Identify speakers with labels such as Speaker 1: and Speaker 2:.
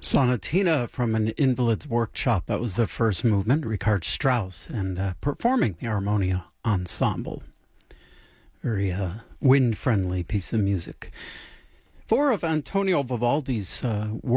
Speaker 1: Sonatina from an Invalid's Workshop. That was the first movement, Richard Strauss, and performing the Harmonia Ensemble. Very wind-friendly piece of music. Four of Antonio Vivaldi's work